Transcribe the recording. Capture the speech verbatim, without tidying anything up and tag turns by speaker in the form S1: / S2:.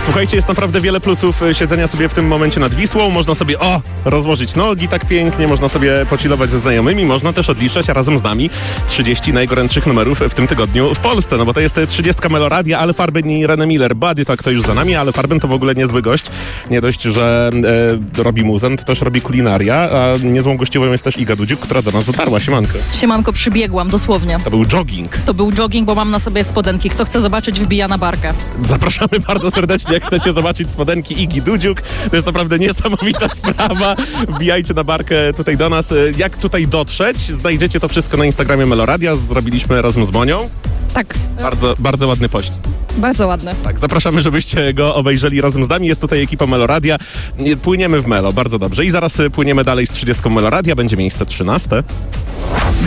S1: Słuchajcie, jest naprawdę wiele plusów siedzenia sobie w tym momencie nad Wisłą. Można sobie, o, rozłożyć nogi tak pięknie, można sobie pochillować ze znajomymi, można też odliczać razem z nami trzydzieści najgorętszych numerów w tym tygodniu w Polsce. No bo to jest trzydziestka Meloradia, Ale Farben i René Miller. Buddy tak to już za nami, ale Farben to w ogóle niezły gość. Nie dość, że e, robi muzę, to też robi kulinaria, a niezłą gościową jest też Iga Dudziuk, która do nas dotarła. Siemanko.
S2: Siemanko, przybiegłam, dosłownie.
S1: To był jogging.
S2: To był jogging, bo mam na sobie spodenki. Kto chce zobaczyć, wbija na barkę.
S1: Zapraszamy bardzo serdecznie, jak chcecie zobaczyć spodenki Igi Dudziuk. To jest naprawdę niesamowita sprawa. Wbijajcie na barkę tutaj do nas. Jak tutaj dotrzeć? Znajdziecie to wszystko na Instagramie Meloradia. Zrobiliśmy razem z Monią.
S2: Tak.
S1: Bardzo, bardzo ładny post.
S2: Bardzo ładne.
S1: Tak, zapraszamy, żebyście go obejrzeli razem z nami. Jest tutaj ekipa Meloradia. Płyniemy w Melo, bardzo dobrze. I zaraz płyniemy dalej z trzydziestką Meloradia. Będzie miejsce trzynaste.